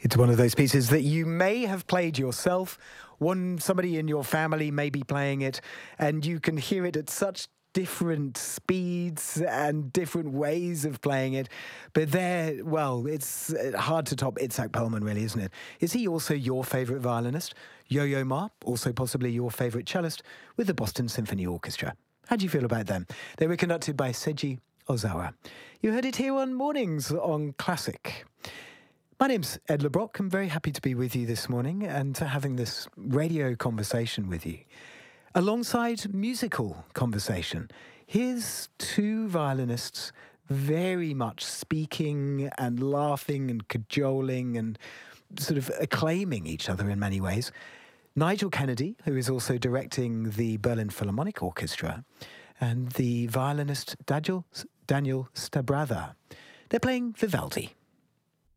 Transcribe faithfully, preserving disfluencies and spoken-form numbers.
It's one of those pieces that you may have played yourself. One somebody in your family may be playing it, and you can hear it at such different speeds and different ways of playing it. But there, well, it's hard to top Itzhak Perlman, really, isn't it? Is he also your favourite violinist? Yo-Yo Ma, also possibly your favourite cellist, with the Boston Symphony Orchestra. How do you feel about them? They were conducted by Seiji Ozawa. You heard it here on Mornings on Classic. My name's Ed LeBrock. I'm very happy to be with you this morning and having this radio conversation with you. Alongside musical conversation, here's two violinists very much speaking and laughing and cajoling and sort of acclaiming each other in many ways. Nigel Kennedy, who is also directing the Berlin Philharmonic Orchestra, and the violinist Daniel, Daniel Starbrather. They're playing Vivaldi.